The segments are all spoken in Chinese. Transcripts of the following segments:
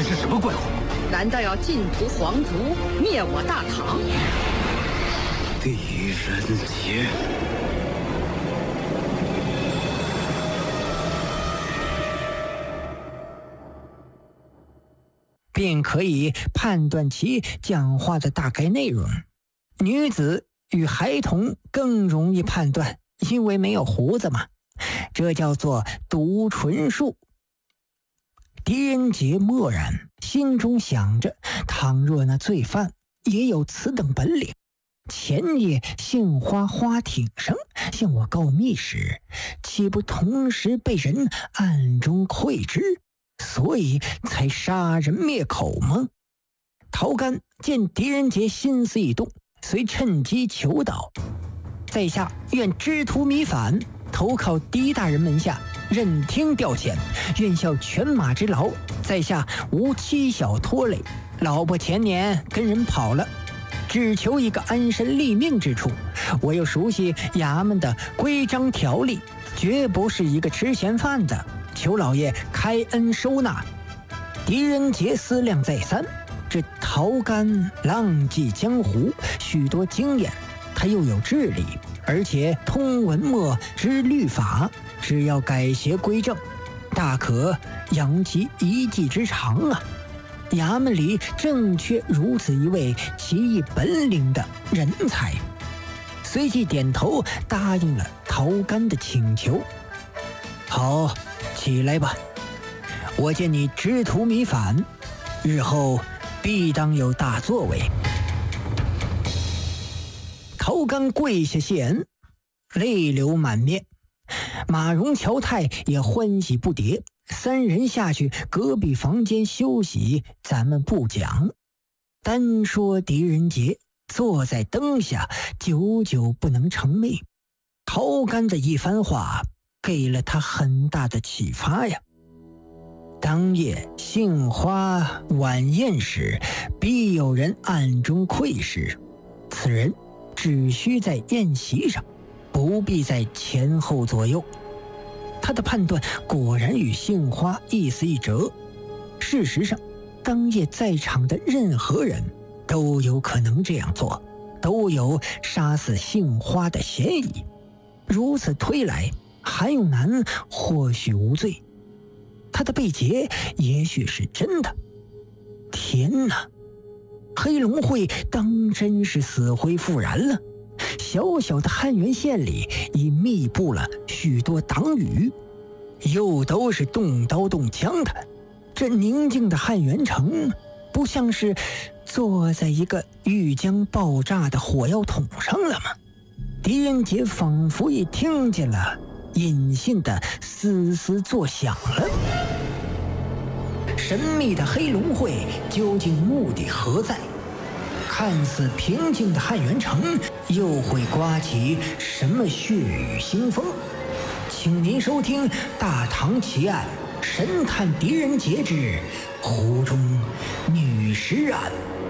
是什么怪物？ 难道要尽屠皇族，灭我大唐？ 狄仁杰， 便可以判断其讲话的大概内容。女子与孩童更容易判断，因为没有胡子嘛，这叫做读唇术。狄仁杰默然，心中想着，倘若那罪犯也有此等本领，前夜杏花花艇上向我告密时，岂不同时被人暗中窥之，所以才杀人灭口吗？陶干见狄仁杰心思一动，遂趁机求道：在下愿知途弥返，投靠狄大人门下，任听调遣，愿效犬马之劳，在下无妻小拖累。老婆前年跟人跑了，只求一个安身立命之处。我又熟悉衙门的规章条例，绝不是一个吃闲饭的，求老爷开恩收纳。狄仁杰思量再三，这陶干浪迹江湖，许多经验，他又有智力，而且通文墨知律法，只要改邪归正，大可扬其一技之长啊！衙门里正缺如此一位奇异本领的人才，随即点头答应了陶干的请求。好，起来吧，我见你知途弥返，日后必当有大作为。陶干跪下谢恩，泪流满面。马荣、乔泰也欢喜不迭，三人下去隔壁房间休息，咱们不讲。单说狄仁杰坐在灯下，久久不能成寐。陶干的一番话给了他很大的启发呀。当夜杏花晚宴时，必有人暗中窥视，此人只需在宴席上，不必在前后左右。他的判断果然与杏花意思一折。事实上，当夜在场的任何人都有可能这样做，都有杀死杏花的嫌疑。如此推来，韩永南或许无罪，他的被劫也许是真的。天哪，黑龙会当真是死灰复燃了。小小的汉源县里已密布了许多党羽，又都是动刀动枪的。这宁静的汉源城不像是坐在一个欲将爆炸的火药桶上了吗？狄仁杰仿佛也听见了隐性的嘶嘶作响了。神秘的黑龙会究竟目的何在？看似平静的汉源城又会刮起什么血雨腥风？请您收听《大唐奇案神探狄仁杰之湖中女尸案》。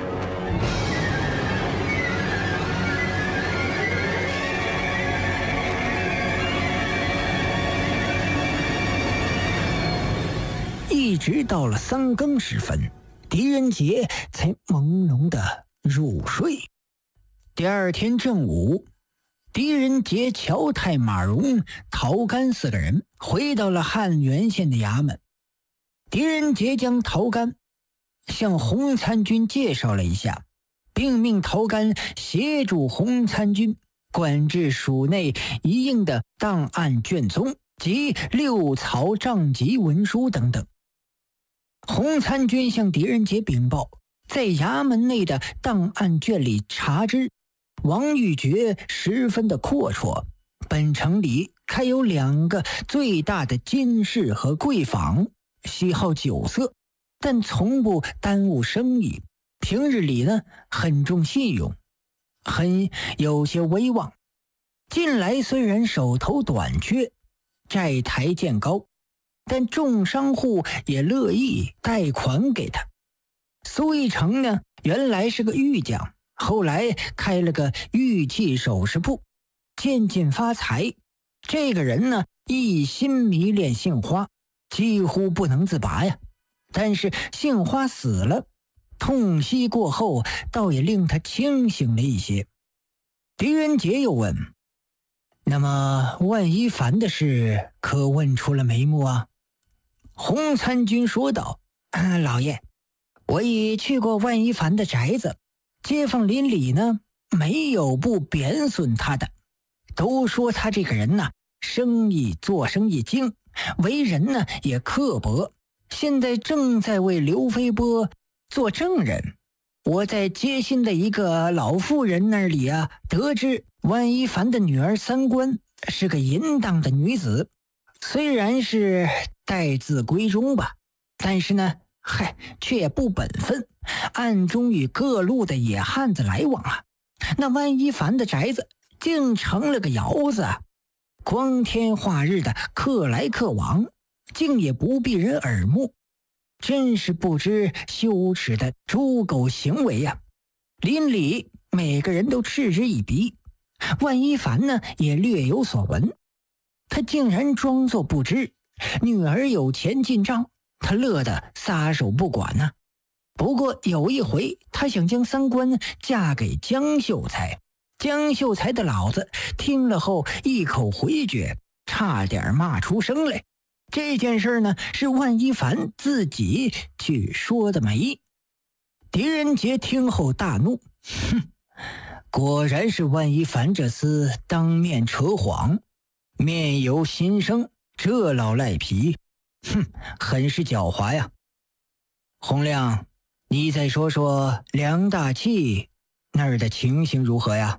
一直到了3更时分，狄仁杰才朦胧的入睡。第二天正午，狄仁杰、乔泰、马荣、陶干4个人回到了汉源县的衙门。狄仁杰将陶干向洪参军介绍了一下，并命陶干协助洪参军管制署内一应的档案卷宗及6草账籍文书等等。洪参军向狄仁杰禀报，在衙门内的档案卷里查知，王玉珏十分的阔绰，本城里开有2个最大的金饰和贵坊，喜好酒色，但从不耽误生意，平日里呢很重信用，很有些威望。近来虽然手头短缺，债台渐高，但众商户也乐意贷款给他。苏一成呢，原来是个玉匠，后来开了个玉器首饰铺，渐渐发财。这个人呢，一心迷恋杏花，几乎不能自拔呀。 但是杏花死了，痛惜过后，倒也令他清醒了一些。狄仁杰又问：那么万一凡的事可问出了眉目啊？洪参军说道：老爷，我已去过万一凡的宅子，街坊邻里呢，没有不贬损他的，都说他这个人呢，做生意精，为人呢也刻薄，现在正在为刘飞波做证人。我在街心的一个老妇人那里啊，得知万一凡的女儿三观是个淫荡的女子，虽然是待字闺中吧，但是呢，却也不本分，暗中与各路的野汉子来往啊。那万一凡的宅子竟成了个窑子，光天化日的客来客往，竟也不避人耳目，真是不知羞耻的猪狗行为呀！邻里每个人都嗤之以鼻，万一凡呢也略有所闻，他竟然装作不知，女儿有钱进账，他乐得撒手不管呢。不过有一回，他想将三观嫁给江秀才，江秀才的老子听了后一口回绝，差点骂出声来。这件事呢，是万一凡自己去说的媒。狄仁杰听后大怒，果然是万一凡这厮当面扯谎，面由心生，这老赖皮，很是狡猾呀。洪亮，你再说说梁大器那儿的情形如何呀？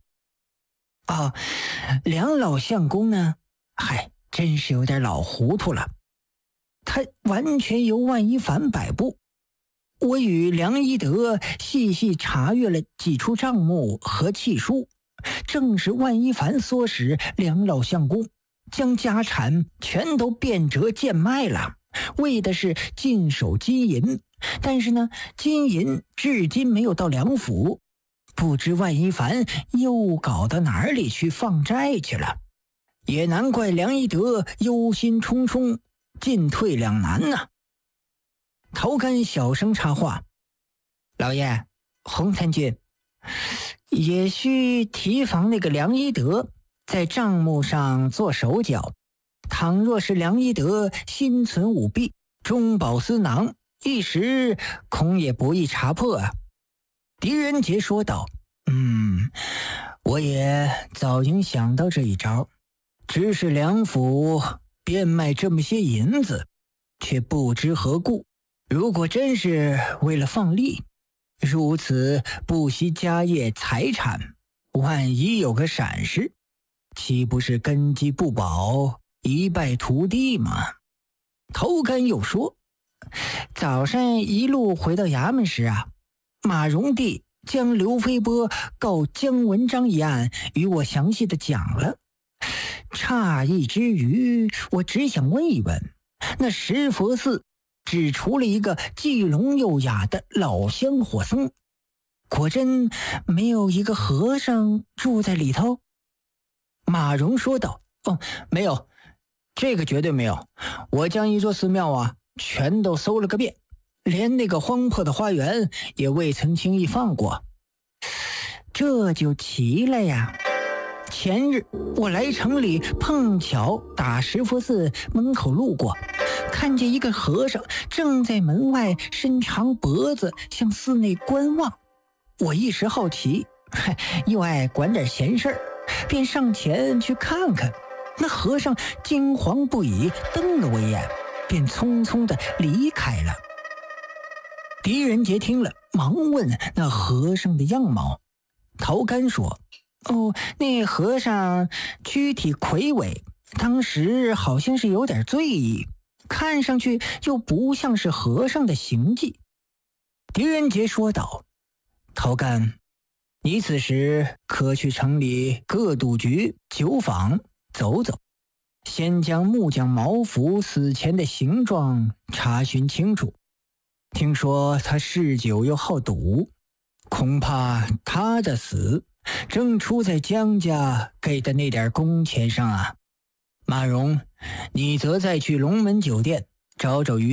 梁老相公呢，真是有点老糊涂了，他完全由万一凡摆布。我与梁一德细细查阅了几处账目和契书，正是万一凡唆使梁老相公将家产全都变折贱卖了，为的是尽守金银。但是呢，金银至今没有到梁府，不知万一凡又搞到哪里去放债去了。也难怪梁一德忧心忡忡，进退两难呢。陶干小声插话：老爷，洪参军，也需提防那个梁一德在账目上做手脚。倘若是梁一德心存舞弊，中饱私囊，一时恐也不易查破啊。狄仁杰说道：我也早应想到这一招，只是梁府变卖这么些银子，却不知何故。如果真是为了放利，如此不惜家业财产，万一有个闪失，岂不是根基不保，一败涂地吗？头干又说，早上一路回到衙门时啊，马荣帝将刘飞波告姜文章一案与我详细的讲了。诧异之余，我只想问一问，那石佛寺只除了一个既聋又哑的老香火僧，果真没有一个和尚住在里头？马荣说道：没有，这个绝对没有。我将一座寺庙啊全都搜了个遍，连那个荒破的花园也未曾轻易放过。这就奇了呀。前日我来城里，碰巧打石佛寺门口路过，看见一个和尚正在门外伸长脖子向寺内观望。我一时好奇，又爱管点闲事儿，便上前去看看。那和尚惊惶不已，瞪了我一眼，便匆匆地离开了。狄仁杰听了，忙问那和尚的样貌。陶干说：那和尚躯体魁伟，当时好像是有点醉意，看上去又不像是和尚的行迹。狄仁杰说道：陶干，你此时可去城里各赌局酒坊走走，先将木匠毛福死前的形状查询清楚。听说他嗜酒又好赌，恐怕他的死正出在江家给的那点工钱上啊。马荣，你则再去龙门酒店找找